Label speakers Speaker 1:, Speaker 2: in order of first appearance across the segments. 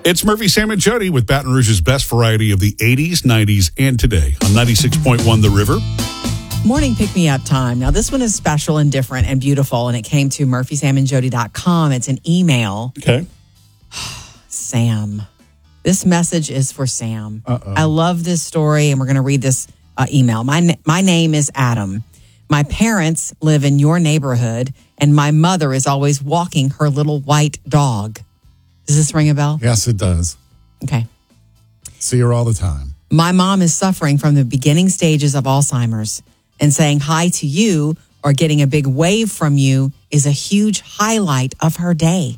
Speaker 1: It's Murphy, Sam, and Jody with Baton Rouge's best variety of the 80s, 90s, and today on 96.1 The River.
Speaker 2: Morning pick-me-up time. Now, this one is special and different and beautiful, and it came to murphysamandjody.com. It's an email.
Speaker 1: Okay.
Speaker 2: Sam. This message is for Sam.
Speaker 3: Uh-oh.
Speaker 2: I love this story, and we're going to read this email. My name is Adam. My parents live in your neighborhood, and my mother is always walking her little white dog. Does this ring a bell?
Speaker 3: Yes, it does.
Speaker 2: Okay.
Speaker 3: See her all the time.
Speaker 2: My mom is suffering from the beginning stages of Alzheimer's, and saying hi to you or getting a big wave from you is a huge highlight of her day.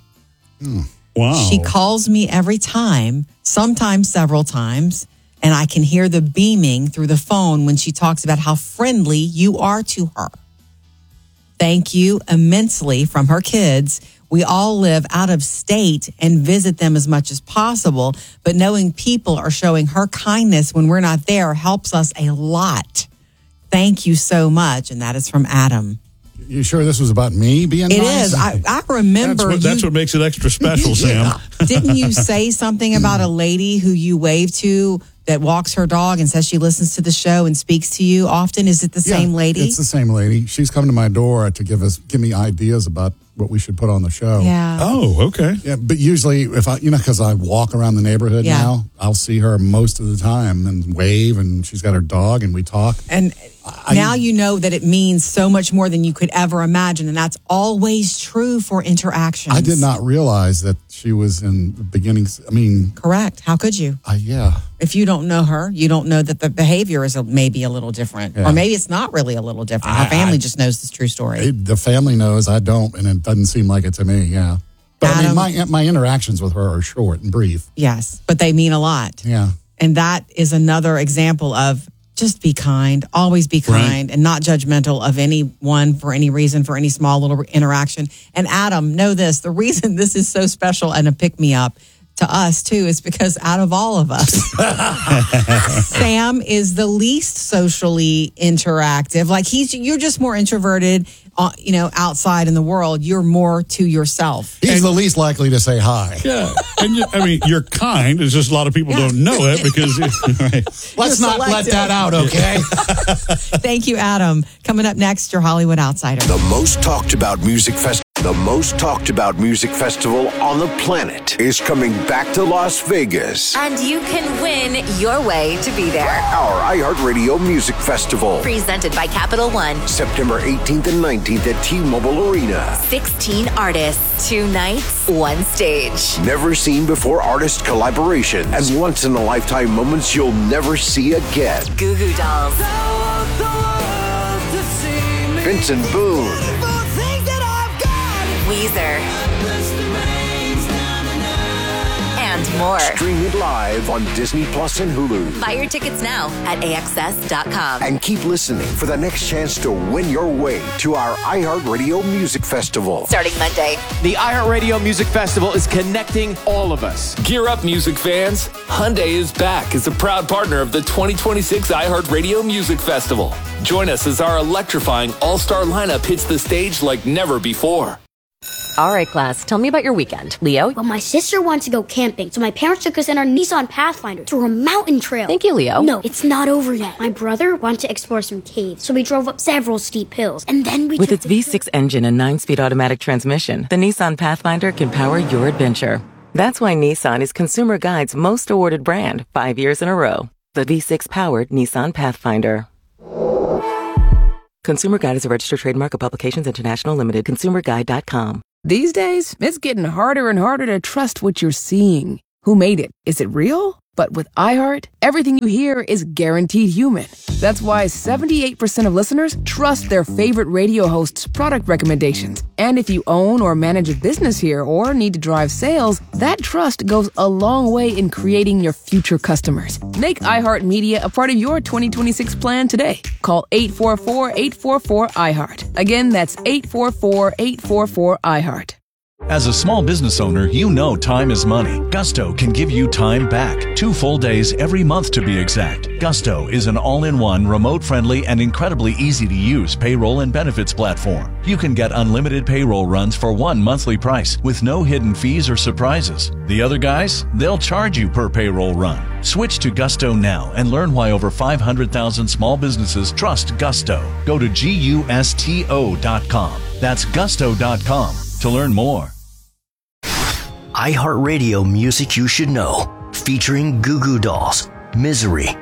Speaker 1: Wow.
Speaker 2: She calls me every time, sometimes several times, and I can hear the beaming through the phone when she talks about how friendly you are to her. Thank you immensely from her kids. We all live out of state and visit them as much as possible, but knowing people are showing her kindness when we're not there helps us a lot. Thank you so much. And that is from Adam.
Speaker 3: You sure this was about me being
Speaker 2: It
Speaker 3: nice?
Speaker 2: is. I remember
Speaker 1: That's what makes it extra special, Sam.
Speaker 2: Didn't you say something about a lady who you wave to that walks her dog and says she listens to the show and speaks to you often? Is it the same lady?
Speaker 3: It's the same lady. She's come to my door to give me ideas about what we should put on the show.
Speaker 2: Yeah.
Speaker 1: Oh, okay.
Speaker 3: Yeah, but usually if because I walk around the neighborhood now, I'll see her most of the time and wave, and she's got her dog and we talk.
Speaker 2: And now you know that it means so much more than you could ever imagine, and that's always true for interactions.
Speaker 3: I did not realize that she was in the beginnings. I mean,
Speaker 2: Correct. How could you?
Speaker 3: yeah.
Speaker 2: If you don't know her, you don't know that the behavior is maybe a little different.
Speaker 3: Yeah.
Speaker 2: Or maybe it's not really a little different. Her family just knows this true story.
Speaker 3: The family knows, I don't, and it doesn't seem like it to me, yeah. But
Speaker 2: Adam,
Speaker 3: I mean, my interactions with her are short and brief.
Speaker 2: Yes, but they mean a lot.
Speaker 3: Yeah.
Speaker 2: And that is another example of just be kind, always be kind, and not judgmental of anyone for any reason, for any small little interaction. And Adam, know this, the reason this is so special and a pick-me-up to us, too, is because out of all of us, Sam is the least socially interactive. Like, you're just more introverted, outside in the world. You're more to yourself.
Speaker 3: He's the least likely to say hi.
Speaker 1: Yeah. And you're kind. It's just a lot of people don't know it because... Right.
Speaker 3: Let's not let that out, okay?
Speaker 2: Thank you, Adam. Coming up next, your Hollywood Outsider.
Speaker 4: The most talked about music festival on the planet is coming back to Las Vegas.
Speaker 5: And you can win your way to be there.
Speaker 4: Our iHeartRadio Music Festival.
Speaker 5: Presented by Capital One.
Speaker 4: September 18th and 19th at T-Mobile Arena.
Speaker 5: 16 artists, 2 nights, 1 stage.
Speaker 4: Never seen before artist collaboration and once in a lifetime moments you'll never see again.
Speaker 5: Goo Goo Dolls.
Speaker 4: Vincent Boone.
Speaker 5: Weezer. And more.
Speaker 4: Stream it live on Disney Plus and Hulu.
Speaker 5: Buy your tickets now at AXS.com.
Speaker 4: And keep listening for the next chance to win your way to our iHeartRadio Music Festival.
Speaker 5: Starting Monday.
Speaker 6: The iHeartRadio Music Festival is connecting all of us.
Speaker 7: Gear up, music fans. Hyundai is back as a proud partner of the 2026 iHeartRadio Music Festival. Join us as our electrifying all-star lineup hits the stage like never before.
Speaker 8: All right, class, tell me about your weekend. Leo?
Speaker 9: Well, my sister wants to go camping, so my parents took us in our Nissan Pathfinder through a mountain trail.
Speaker 8: Thank you, Leo.
Speaker 9: No, it's not over yet. My brother wanted to explore some caves, so we drove up several steep hills, and then we
Speaker 10: With its V6 engine and 9-speed automatic transmission, the Nissan Pathfinder can power your adventure. That's why Nissan is Consumer Guide's most awarded brand 5 years in a row. The V6-powered Nissan Pathfinder. Consumer Guide is a registered trademark of Publications International Limited. ConsumerGuide.com.
Speaker 11: These days, it's getting harder and harder to trust what you're seeing. Who made it? Is it real? But with iHeart, everything you hear is guaranteed human. That's why 78% of listeners trust their favorite radio host's product recommendations. And if you own or manage a business here or need to drive sales, that trust goes a long way in creating your future customers. Make iHeartMedia a part of your 2026 plan today. Call 844-844-iHeart. Again, that's 844-844-iHeart.
Speaker 12: As a small business owner, you know time is money. Gusto can give you time back. 2 full days every month to be exact. Gusto is an all-in-one, remote-friendly, and incredibly easy-to-use payroll and benefits platform. You can get unlimited payroll runs for one monthly price with no hidden fees or surprises. The other guys, they'll charge you per payroll run. Switch to Gusto now and learn why over 500,000 small businesses trust Gusto. Go to GUSTO.com. That's Gusto.com to learn more.
Speaker 13: iHeartRadio Music You Should Know, featuring Goo Goo Dolls, Misery,